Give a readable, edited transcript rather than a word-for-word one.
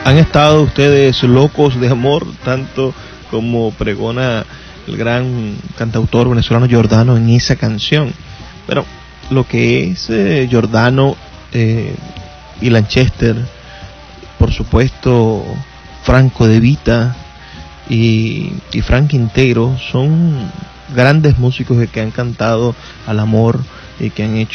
han estado ustedes locos de amor, tanto como pregona el gran cantautor venezolano Giordano en esa canción. Pero lo que es Giordano y Lanchester, por supuesto Franco De Vita y Frank Quintero, son grandes músicos que han cantado al amor y que han hecho